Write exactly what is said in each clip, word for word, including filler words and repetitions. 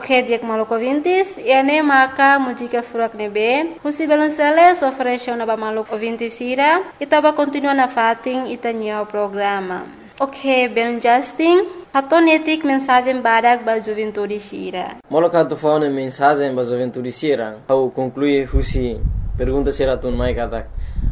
Ok, dia maluco ouvintes, e ane maka música furak nebe, husi balonceles oferece na ba maluco ouvintes ira, itaba continua na fating itanya o programa. Ok, ben Justin, hatonetik mensagem badak ba juventude sira. Moloka tu faune mensagem ba juventude sira, au conclui husi pergunta sira tun mai katak.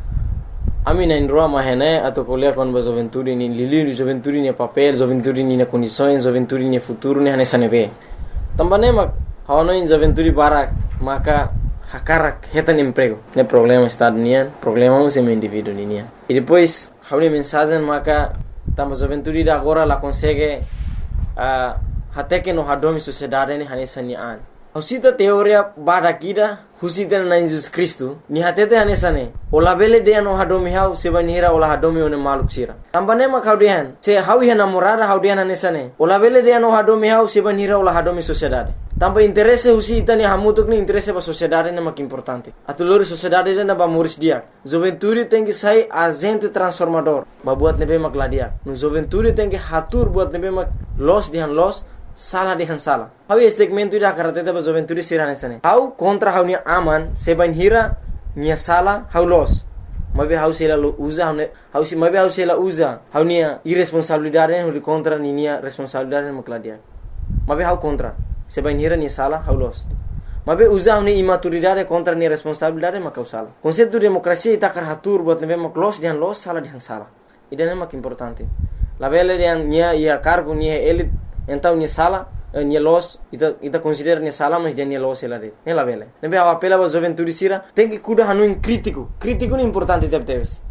Ami na indroa mahene atau kuliah kon ba juventude ni lili juventude ni papel, juventude ni na condições, juventude ni futuro ni hanesa nebe. Tambane mak hawana in juventude barak maka hakarak hetan emprego. Ne problema estado nian, problema um sem indivíduo nian. E depois hauni mensagem maka tamba juventude da agora la consegue uh, até que no hadomi sociedade ni hanesa ni an. Husita teoria bada kida husita na Jesus Cristo ni hatete hanesa ne. Ola bele de no hadomi hau seba nihira ola hadomi one maluk sira. Tambane mak haudian se hau ia namorada haudian hanesa ne. Ola bele de no hadomi hau seba nihira ola hadomi sociedade. Tamba interesse husita ni hamutuk ni interesse ba sociedade ne mak importante. Atulori sociedade na ba muris dia. Juventude tem que sair agente transformador. Ba buat nebe mak ladia. No juventude tem que hatur buat nebe mak los dihan los salah dihan salah. Hau segmento ida karatete ba juventude sirane sane. Hau kontra hau ni aman seban hira nia salah hau los. Mabe hau sela usa hau hau si mabe hau sela usa hau nia irresponsabilidade hau contra ni nia responsabilidade mak ladia. Mabe hau kontra seban hira nia salah hau los. Mabe usa hau ni imaturidade contra nia responsabilidade mak hau salah. Konsep demokrasia ita kar hatur buat nebe mak los dihan los salah dihan salah. Idane mak importante. La vele dihan nia ia cargo nia elit então nia sala nia los ita ita considera nia sala mas dia nia los ela de ela vele nebe a apela ba juventude sira tem que cuida hanu in crítico crítico é importante tep teves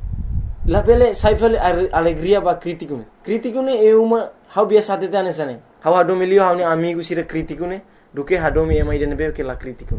la vele saifale alegria ba crítico ne crítico ne é uma hau biasa tete anesane hau hadomilio hau ni amigo sira crítico ne do que hadomi ema ide nebe que la crítico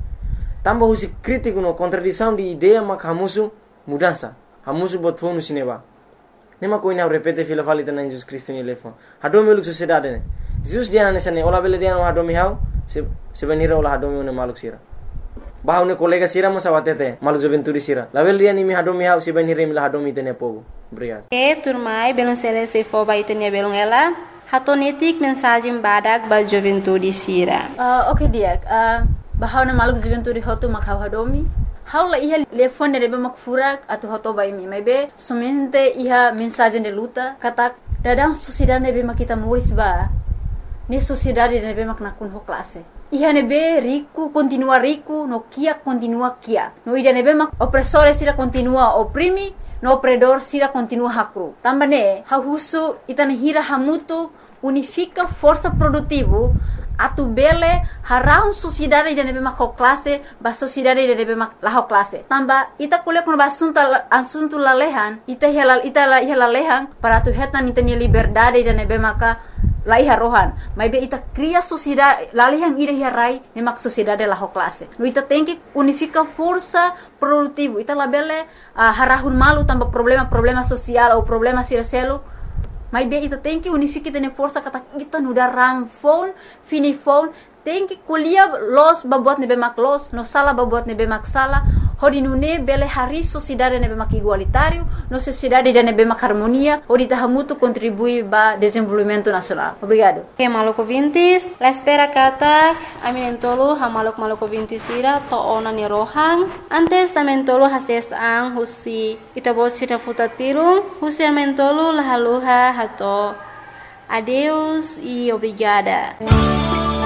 tamba husi crítico no contradição de ideia mak hamusu mudança hamusu bot fonu sineba. Nema koina repete fila falita na Jesus Cristo ni lefo. Hadomi uluk sociedade ne. Jesus dia na sane ola bele dia no hadomi hau se se benira ola hadomi one maluk sira. Bahau ne kolega sira mo sawatete maluk juventude sira. La bele dia ni mi hadomi hau se benira mi la hadomi tene povo. Obrigado. E turmai belum sele se fo ba itenia belum ela. Hatonetik mensagem badak ba juventude sira. Uh, okay dia. Uh, bahau ne maluk juventude hotu mak hau hadomi. Haula iha telefone nebe mak furak atau hoto bai mi mebe somente iha mensagem de luta kata dadang sociedade nebe mak kita muris ba ni sociedade nebe mak nakun ho classe iha nebe rico continua rico no kia continua kia no ida nebe mak opressore sira continua oprimi no opredor sira continua hakru tambane ha husu itane hira hamutu unifica força produtivo atu bele harau sociedade de nebe mak classe ba sociedade de nebe mak la classe tamba ita kuliah kun basunta asunto lalehan ita helal ita la helalehan para tu hetan itani liberdade de nebe maka la iha rohan mai be ita cria sociedade lalehan ida hirai ne mak sociedade la classe no ita tem que unifica força produtivo ita la bele uh, harahun malu tamba problema problema social ou problema sircelo. Mas bem, ita tem que unificar tene força kata kita nuda rang phone, fini phone, tem que kuliah los babuat nebe mak los, no sala babuat nebe mak sala, hodi nune bele hari sociedade nebe mak igualitário, no sociedade de nebe mak harmonia, hodi tahamutu contribui ba desenvolvimento nacional. Obrigado. Okay, maloko vintis, la espera kata aminentolo ha malok maloko vintis ira to ona ni rohang, antes amentolo hases ang husi itabo sita futatirung, husi amentolo lahaluha hato. Adeus e obrigada.